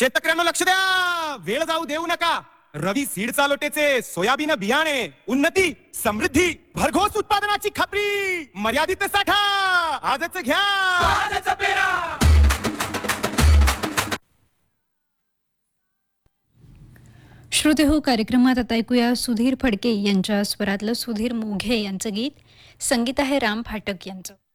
शेतकऱ्यांना लक्ष द्या, वेळ जाऊ देऊ नका. रवी सीड चालोटेचे सोयाबीन बियाणे, उन्नती, समृद्धी, भरघोस उत्पादनाची खात्री, मर्यादित साठा, आजच घ्या, आजच पेरा. श्रोते हो, कार्यक्रमात आता ऐकूया सुधीर फडके यांच्या स्वरातलं सुधीर मोघे यांचं गीत. संगीत आहे राम फाटक यांचं.